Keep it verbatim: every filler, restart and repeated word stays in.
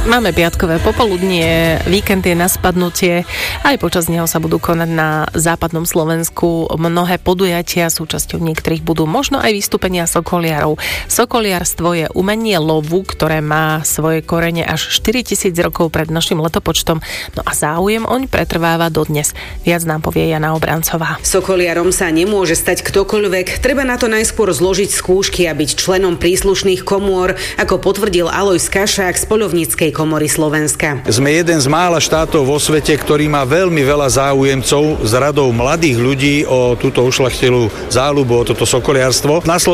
Máme piatkové popoludnie, víkend je na spadnutie, aj počas neho sa budú konať na západnom Slovensku mnohé podujatia, súčasťou niektorých budú možno aj vystúpenia sokoliarov. Sokoliarstvo je umenie lovu, ktoré má svoje korene až štyritisíc rokov pred našim letopočtom, no a záujem oň pretrváva dodnes. Viac nám povie Jana Obrancová. Sokoliarom sa nemôže stať ktokoľvek, treba na to najskôr zložiť skúšky a byť členom príslušných komôr, ako potvrdil Alojz Kašák z Poľovníckej komory Slovenska. Sme jeden z mála štátov vo svete, ktorý má veľmi veľa záujemcov z radou mladých ľudí o túto ušľachtilú záľubu, o toto sokoliarstvo. Na